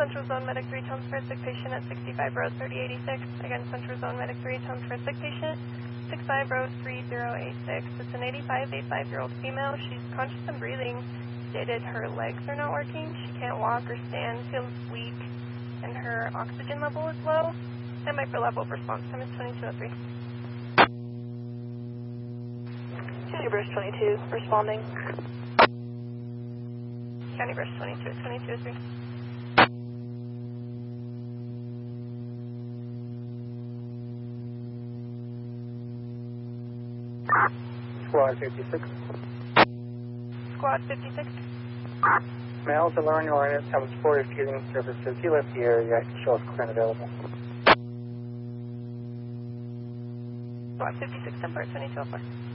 Central Zone Medic 3, tones for a sick patient at 65 Road 3086. Again, Central Zone Medic 3, tones for a sick patient, 65 Road 3086. It's an 85-year-old female. She's conscious and breathing. Stated her legs are not working. She can't walk or stand, feels weak, and her oxygen level is low. Standby for level of response time is 2203. County Bruce 22, responding. County Bruce 22, 2203. Squad 56. Squad 56. Males are learning awareness, have supportive feeding services. He left the area. Show us current available. Squad 56, Temper 2204.